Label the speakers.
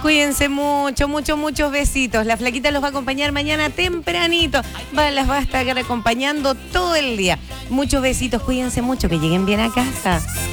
Speaker 1: Cuídense mucho, muchos besitos. La flaquita los va a acompañar mañana tempranito. Las va a estar acompañando todo el día. Muchos besitos, cuídense mucho, que lleguen bien a casa.